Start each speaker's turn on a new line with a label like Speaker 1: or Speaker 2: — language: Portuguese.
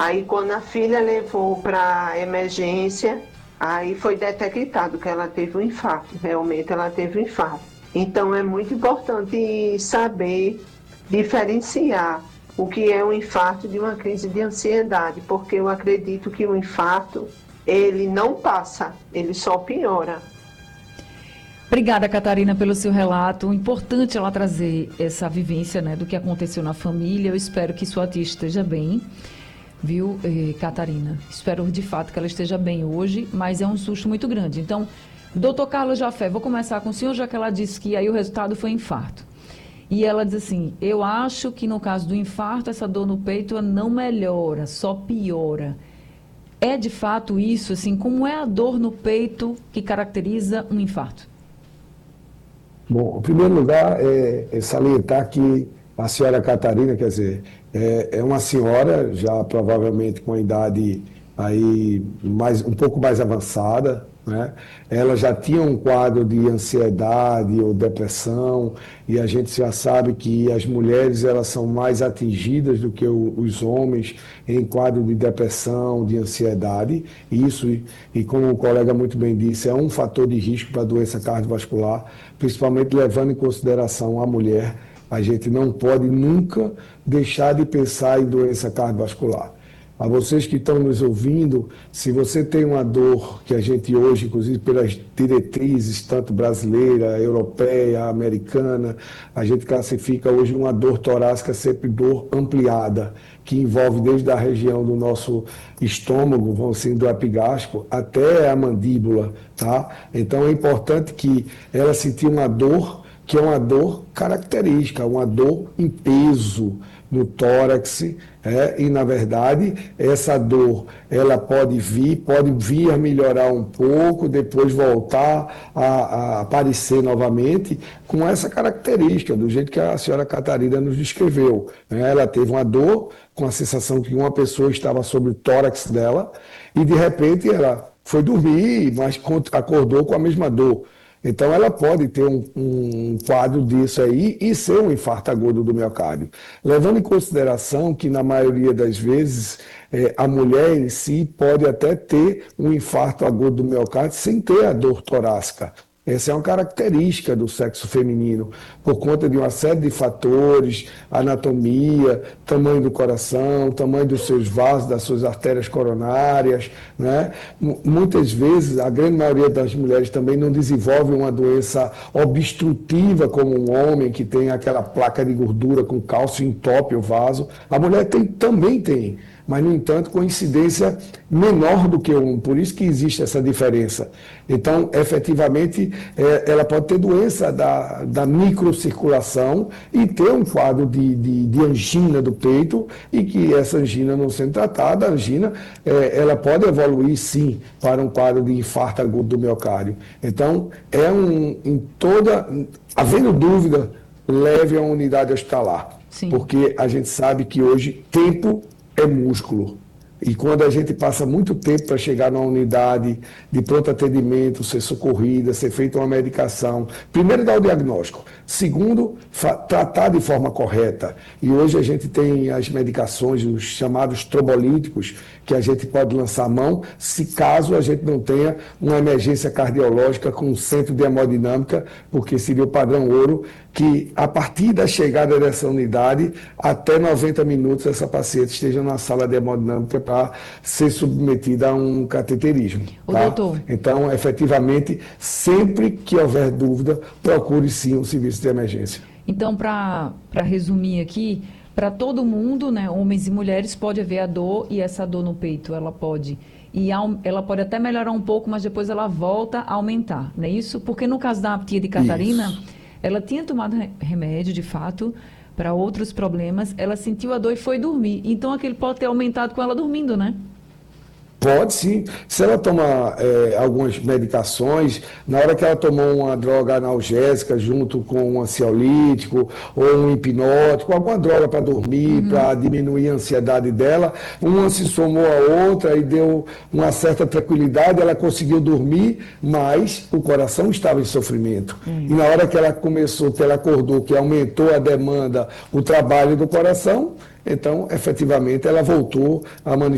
Speaker 1: Aí quando a filha levou para emergência, aí foi detectado que ela teve um infarto, realmente ela teve um infarto. Então é muito importante saber diferenciar o que é um infarto de uma crise de ansiedade, porque eu acredito que o infarto, ele não passa, ele só piora.
Speaker 2: Obrigada, Catarina, pelo seu relato. Importante ela trazer essa vivência, né, do que aconteceu na família. Eu espero que sua tia esteja bem, viu, Catarina? Espero de fato que ela esteja bem hoje, mas é um susto muito grande. Então, doutor Carlos Jafé, vou começar com o senhor, já que ela disse que aí o resultado foi infarto. E ela diz assim, eu acho que no caso do infarto, essa dor no peito não melhora, só piora. É de fato isso, assim, como é a dor no peito que caracteriza um infarto?
Speaker 3: Bom, em primeiro lugar, é salientar que a senhora Catarina, quer dizer, é uma senhora já provavelmente com a idade aí um pouco mais avançada, né? Ela já tinha um quadro de ansiedade ou depressão, e a gente já sabe que as mulheres elas são mais atingidas do que os homens em quadro de depressão, de ansiedade. E como o colega muito bem disse, é um fator de risco para a doença cardiovascular, principalmente levando em consideração a mulher. A gente não pode nunca deixar de pensar em doença cardiovascular. A vocês que estão nos ouvindo, se você tem uma dor que a gente hoje, inclusive pelas diretrizes, tanto brasileira, europeia, americana, a gente classifica hoje uma dor torácica sempre dor ampliada, que envolve desde a região do nosso estômago, vamos assim, do epigástrico, até a mandíbula, tá? Então é importante que ela sentir uma dor, que é uma dor característica, uma dor em peso no tórax, e na verdade essa dor ela pode vir a melhorar um pouco, depois voltar a aparecer novamente com essa característica, do jeito que a senhora Catarina nos descreveu, né? Ela teve uma dor com a sensação que uma pessoa estava sobre o tórax dela e de repente ela foi dormir, mas acordou com a mesma dor. Então, ela pode ter um quadro disso aí e ser um infarto agudo do miocárdio. Levando em consideração que, na maioria das vezes, a mulher em si pode até ter um infarto agudo do miocárdio sem ter a dor torácica. Essa é uma característica do sexo feminino, por conta de uma série de fatores, anatomia, tamanho do coração, tamanho dos seus vasos, das suas artérias coronárias, né? Muitas vezes, a grande maioria das mulheres também não desenvolve uma doença obstrutiva como um homem, que tem aquela placa de gordura com cálcio e entope o vaso. A mulher também tem, mas, no entanto, com incidência menor do que o homem. Por isso que existe essa diferença. Então, efetivamente, ela pode ter doença da microcirculação e ter um quadro de angina do peito, e que essa angina não sendo tratada, a angina, ela pode evoluir, sim, para um quadro de infarto agudo do miocárdio. Então, havendo dúvida, leve a uma unidade hospitalar. Sim. Porque a gente sabe que hoje tempo é músculo. E quando a gente passa muito tempo para chegar numa unidade de pronto atendimento, ser socorrida, ser feita uma medicação, primeiro dar o diagnóstico, segundo, tratar de forma correta. E hoje a gente tem as medicações, os chamados trombolíticos, que a gente pode lançar a mão, se caso a gente não tenha uma emergência cardiológica com um centro de hemodinâmica, porque seria o padrão ouro, que a partir da chegada dessa unidade, até 90 minutos, essa paciente esteja na sala de hemodinâmica para ser submetida a um cateterismo. Tá?
Speaker 2: Doutor.
Speaker 3: Então, efetivamente, sempre que houver dúvida, procure sim um serviço de emergência.
Speaker 2: Então, para resumir aqui, para todo mundo, né, homens e mulheres, pode haver a dor, e essa dor no peito, ela pode até melhorar um pouco, mas depois ela volta a aumentar, não é isso? Porque no caso da tia de Catarina, isso, ela tinha tomado remédio, de fato, para outros problemas, ela sentiu a dor e foi dormir. Então, aquele pode ter aumentado com ela dormindo, né?
Speaker 3: Pode sim. Se ela tomar algumas medicações, na hora que ela tomou uma droga analgésica junto com um ansiolítico ou um hipnótico, alguma droga para dormir, para diminuir a ansiedade dela, uma se somou à outra e deu uma certa tranquilidade, ela conseguiu dormir, mas o coração estava em sofrimento. E na hora que ela começou, que ela acordou, que aumentou a demanda, o trabalho do coração, então, efetivamente, ela voltou a manifestar